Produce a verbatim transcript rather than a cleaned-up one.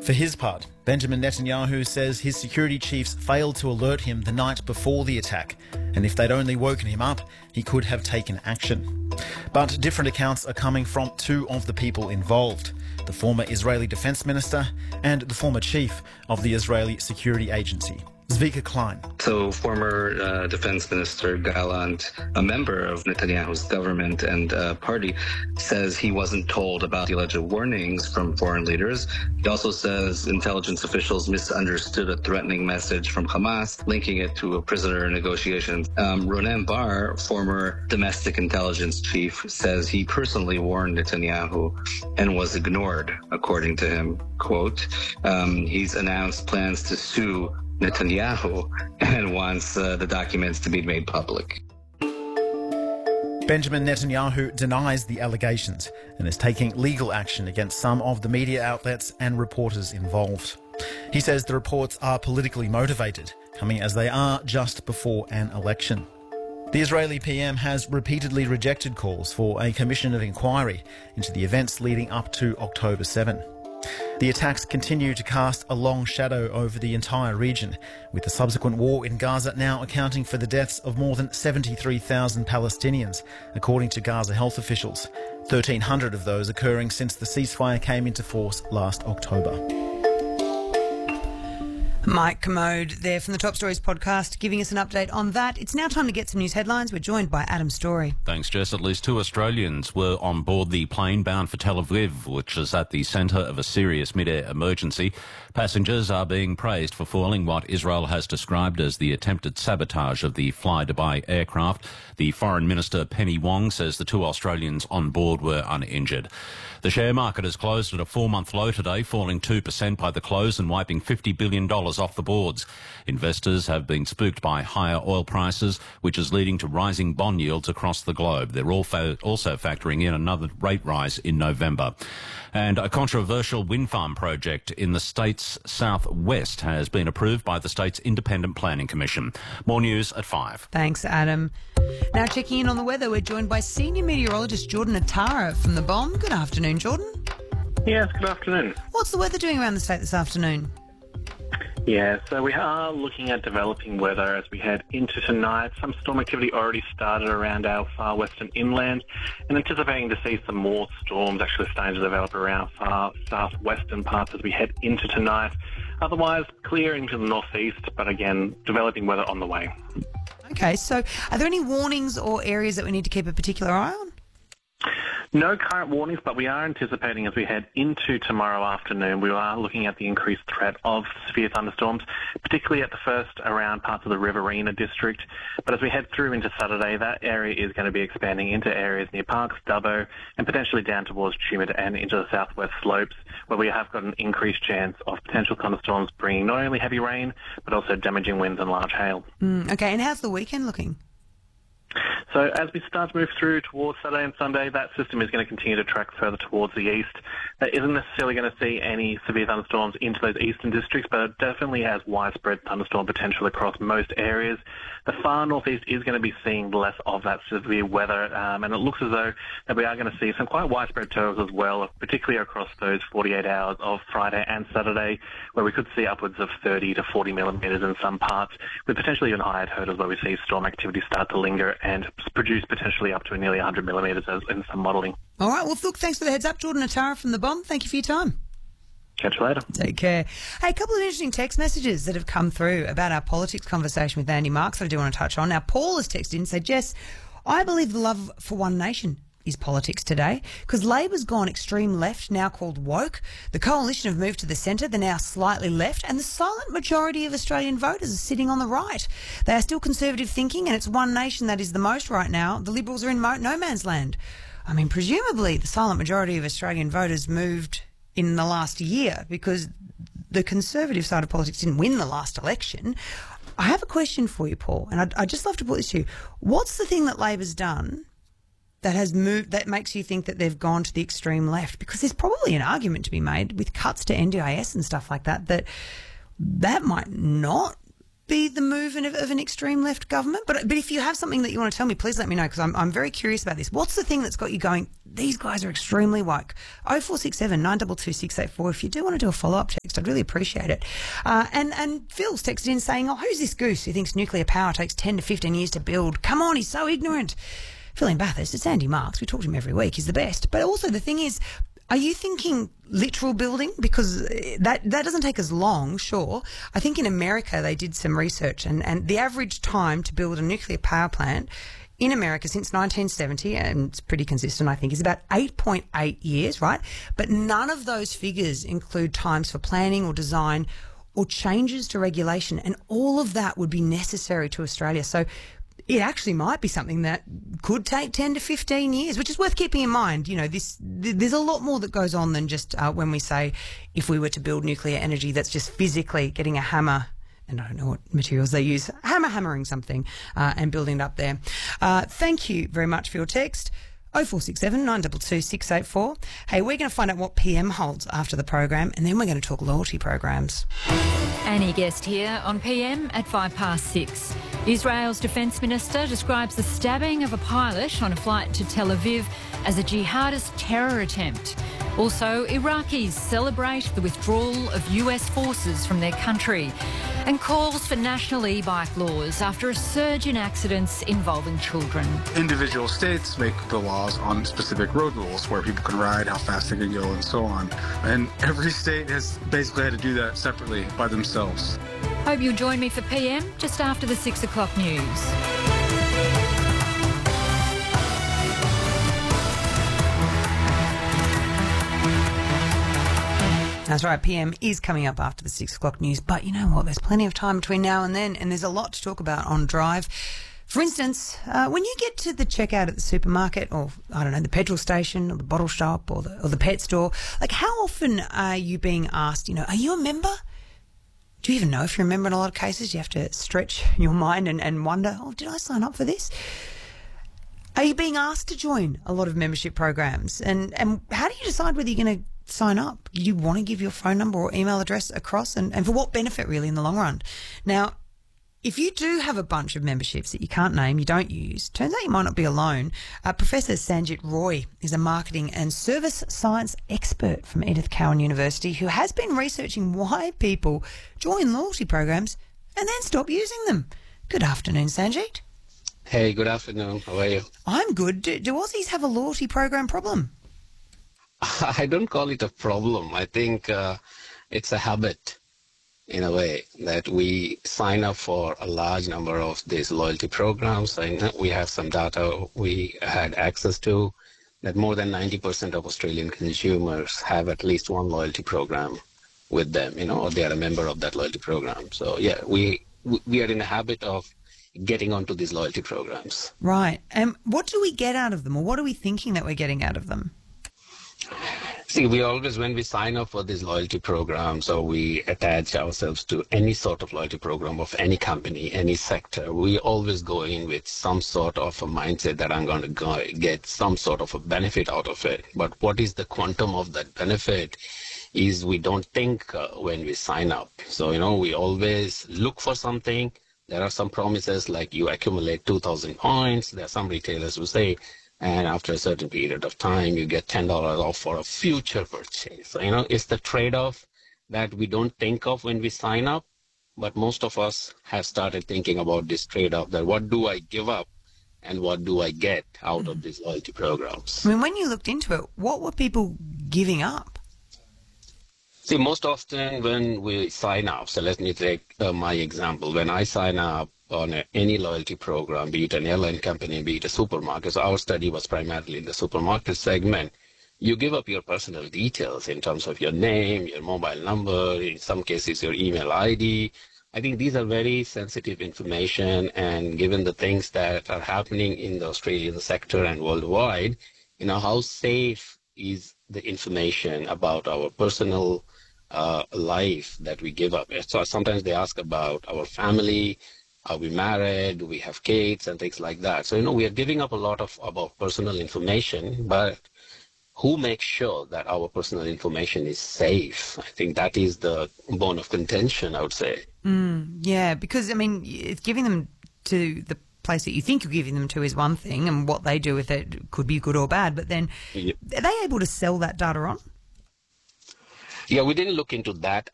For his part, Benjamin Netanyahu says his security chiefs failed to alert him the night before the attack, and if they'd only woken him up, he could have taken action. But different accounts are coming from two of the people involved, the former Israeli Defence Minister and the former chief of the Israeli Security Agency. Zvika Klein. So former uh, Defense Minister Gallant, a member of Netanyahu's government and uh, party, says he wasn't told about the alleged warnings from foreign leaders. He also says intelligence officials misunderstood a threatening message from Hamas, linking it to a prisoner negotiation. Um, Ronen Bar, former domestic intelligence chief, says he personally warned Netanyahu and was ignored, according to him. Quote, um, he's announced plans to sue Netanyahu and wants uh, the documents to be made public. Benjamin Netanyahu denies the allegations and is taking legal action against some of the media outlets and reporters involved. He says the reports are politically motivated, coming as they are just before an election. The Israeli P M has repeatedly rejected calls for a commission of inquiry into the events leading up to October seventh. The attacks continue to cast a long shadow over the entire region, with the subsequent war in Gaza now accounting for the deaths of more than seventy-three thousand Palestinians, according to Gaza health officials, thirteen hundred of those occurring since the ceasefire came into force last October. Mike Commode there from the Top Stories podcast giving us an update on that. It's now time to get some news headlines. We're joined by Adam Story. Thanks, Jess. At least two Australians were on board the plane bound for Tel Aviv, which is at the centre of a serious mid-air emergency. Passengers are being praised for foiling what Israel has described as the attempted sabotage of the Fly Dubai aircraft. The Foreign Minister Penny Wong says the two Australians on board were uninjured. The share market has closed at a four-month low today, falling two percent by the close and wiping fifty billion dollars off the boards. Investors have been spooked by higher oil prices, which is leading to rising bond yields across the globe. They're also factoring in another rate rise in November. And a controversial wind farm project in the state's southwest has been approved by the state's Independent Planning Commission. More news at five. Thanks, Adam. Now checking in on the weather, we're joined by senior meteorologist Jordan Atara from the B O M. Good afternoon, Jordan. Yes, good afternoon. What's the weather doing around the state this afternoon? Yeah, so we are looking at developing weather as we head into tonight. Some storm activity already started around our far western inland, and anticipating to see some more storms actually starting to develop around far southwestern parts as we head into tonight. Otherwise, clear into the northeast, but again, developing weather on the way. Okay, so are there any warnings or areas that we need to keep a particular eye on? No current warnings, but we are anticipating as we head into tomorrow afternoon, we are looking at the increased threat of severe thunderstorms, particularly at the first around parts of the Riverina district. But as we head through into Saturday, that area is going to be expanding into areas near Parks, Dubbo, and potentially down towards Tumut and into the southwest slopes, where we have got an increased chance of potential thunderstorms bringing not only heavy rain, but also damaging winds and large hail. Mm, okay, and how's the weekend looking? So as we start to move through towards Saturday and Sunday, that system is going to continue to track further towards the east. That isn't necessarily going to see any severe thunderstorms into those eastern districts, but it definitely has widespread thunderstorm potential across most areas. The far northeast is going to be seeing less of that severe weather, um, and it looks as though that we are going to see some quite widespread totals as well, particularly across those forty-eight hours of Friday and Saturday, where we could see upwards of thirty to forty millimetres in some parts, with potentially even higher totals where we see storm activity start to linger and produce potentially up to nearly one hundred millimetres in some modelling. All right, well, look, thanks for the heads up, Jordan Atara from the B O M. Thank you for your time. Catch you later. Take care. Hey, a couple of interesting text messages that have come through about our politics conversation with Andy Marks that I do want to touch on. Now, Paul has texted in and said, Jess, I believe the love for One Nation is politics today because Labor's gone extreme left, now called woke. The coalition have moved to the centre, they're now slightly left, and the silent majority of Australian voters are sitting on the right. They are still conservative thinking, and it's One Nation that is the most right now. The Liberals are in mo- no man's land. I mean, presumably the silent majority of Australian voters moved in the last year because the Conservative side of politics didn't win the last election. I have a question for you, Paul, and I'd, I'd just love to put this to you. What's the thing that Labor's done that has moved, that makes you think that they've gone to the extreme left? Because there's probably an argument to be made with cuts to N D I S and stuff like that, that that might not be the move of, of an extreme left government? But but if you have something that you want to tell me, please let me know, because I'm, I'm very curious about this. What's the thing that's got you going, these guys are extremely woke? oh four six seven, nine two two, six eight four. If you do want to do a follow-up text, I'd really appreciate it. Uh, and, and Phil's texted in saying, oh, who's this goose who thinks nuclear power takes ten to fifteen years to build? Come on, he's so ignorant. Phil in Bathurst, it's Andy Marks. We talk to him every week. He's the best. But also the thing is, are you thinking literal building? Because that that doesn't take as long, sure. I think in America they did some research, and, and the average time to build a nuclear power plant in America since nineteen seventy, and it's pretty consistent, I think, is about eight point eight years, right? But none of those figures include times for planning or design or changes to regulation, and all of that would be necessary to Australia. So it actually might be something that could take ten to fifteen years, which is worth keeping in mind. You know, this th- there's a lot more that goes on than just uh, when we say if we were to build nuclear energy, that's just physically getting a hammer, and I don't know what materials they use, hammer hammering something uh, and building it up there. Uh, thank you very much for your text. oh four six seven, nine two two, six eight four. Hey, we're going to find out what P M holds after the program, and then we're going to talk loyalty programs. Annie Guest here on P M at five past six. Israel's Defence Minister describes the stabbing of a pilot on a flight to Tel Aviv as a jihadist terror attempt. Also, Iraqis celebrate the withdrawal of U S forces from their country, and calls for national e-bike laws after a surge in accidents involving children. Individual states make the laws on specific road rules, where people can ride, how fast they can go, and so on. And every state has basically had to do that separately by themselves. Hope you'll join me for P M just after the six o'clock news. That's right, P M is coming up after the six o'clock news, but you know what, there's plenty of time between now and then, and there's a lot to talk about on Drive. For instance, uh, when you get to the checkout at the supermarket, or, I don't know, the petrol station, or the bottle shop, or the, or the pet store, like, how often are you being asked, you know, are you a member? Do you even know if you're a member in a lot of cases? You have to stretch your mind and, and wonder, oh, did I sign up for this? Are you being asked to join a lot of membership programs? And, and how do you decide whether you're going to sign up? Do you want to give your phone number or email address across, and, and for what benefit really in the long run? Now, if you do have a bunch of memberships that you can't name, you don't use, turns out you might not be alone. Uh, Professor Sanjit Roy is a marketing and service science expert from Edith Cowan University who has been researching why people join loyalty programs and then stop using them. Good afternoon, Sanjit. Hey, good afternoon. How are you? I'm good. Do, do Aussies have a loyalty program problem? I don't call it a problem. I think uh, it's a habit, in a way, that we sign up for a large number of these loyalty programs. And we have some data we had access to that more than ninety percent of Australian consumers have at least one loyalty program with them, you know, or they are a member of that loyalty program. So, yeah, we we are in the habit of getting onto these loyalty programs. Right. And what do we get out of them, or what are we thinking that we're getting out of them? See, we always, when we sign up for these loyalty programs, or we attach ourselves to any sort of loyalty program of any company, any sector, we always go in with some sort of a mindset that I'm going to go get some sort of a benefit out of it. But what is the quantum of that benefit is we don't think uh, when we sign up. So, you know, we always look for something. There are some promises like you accumulate two thousand points. There are some retailers who say, and after a certain period of time, you get ten dollars off for a future purchase. So, you know, it's the trade-off that we don't think of when we sign up, but most of us have started thinking about this trade-off, that what do I give up and what do I get out mm-hmm. of these loyalty programs? I mean, when you looked into it, what were people giving up? See, most often when we sign up, so let me take uh, my example. When I sign up on a, any loyalty program, be it an airline company, be it a supermarket, so our study was primarily in the supermarket segment, you give up your personal details in terms of your name, your mobile number, in some cases your email I D. I think these are very sensitive information, and given the things that are happening in the Australian sector and worldwide, you know, how safe is the information about our personal uh, life that we give up? So sometimes they ask about our family, are we married, do we have kids, and things like that. So, you know, we are giving up a lot of about personal information, but who makes sure that our personal information is safe? I think that is the bone of contention, I would say. Mm, yeah, because, I mean, it's giving them to the place that you think you're giving them to is one thing, and what they do with it could be good or bad, but then Yep. are they able to sell that data on? Yeah, we didn't look into that